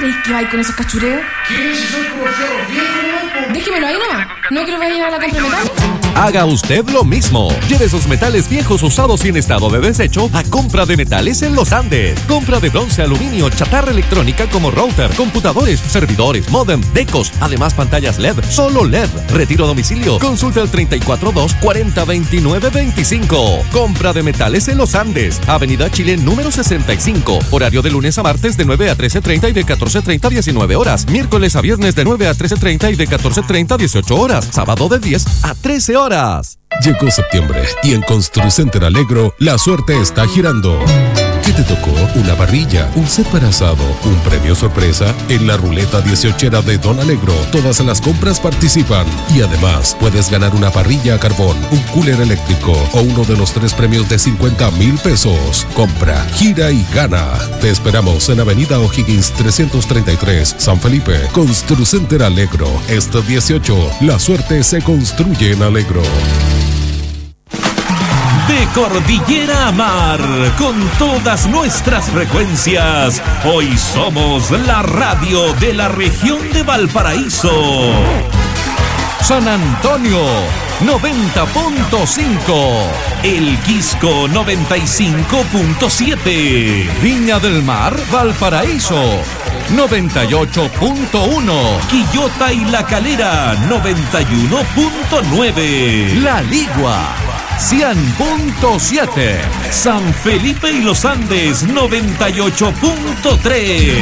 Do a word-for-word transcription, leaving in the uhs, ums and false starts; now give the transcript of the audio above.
crees que va a ir con esos cachureos? ¿Qué? Si soy como fierro viejo, ¿no? Déjemelo ahí nomás. ¿No que lo vaya a llevar a la compra de metal? Haga usted lo mismo. Lleve sus metales viejos usados y en estado de desecho a Compra de Metales en Los Andes. Compra de bronce, aluminio, chatarra electrónica como router, computadores, servidores, modem, decos, además pantallas L E D, solo L E D. Retiro a domicilio. Consulta al treinta y cuatro dos, cuarenta, veintinueve, veinticinco. Compra de Metales en Los Andes. Avenida Chile número sesenta y cinco. Horario de lunes a martes de nueve a trece treinta y de catorce treinta a diecinueve horas. Miércoles a viernes de nueve a trece treinta y de catorce treinta a dieciocho horas. Sábado de diez a trece horas. Llegó septiembre y en Construcenter Alegro la suerte está girando. ¿Qué te tocó? Una parrilla, un set para asado, un premio sorpresa. En la ruleta dieciochera de Don Alegro, todas las compras participan. Y además, puedes ganar una parrilla a carbón, un cooler eléctrico o uno de los tres premios de cincuenta mil pesos. Compra, gira y gana. Te esperamos en Avenida O'Higgins trescientos treinta y tres, San Felipe. Construcenter Alegro. Este dieciocho, la suerte se construye en Alegro. De cordillera a mar, con todas nuestras frecuencias, hoy somos la radio de la región de Valparaíso. San Antonio, noventa punto cinco. El Quisco, noventa y cinco punto siete. Viña del Mar, Valparaíso, noventa y ocho punto uno. Quillota y La Calera, noventa y uno punto nueve. La Ligua, cien punto siete. San Felipe y Los Andes, noventa y ocho punto tres.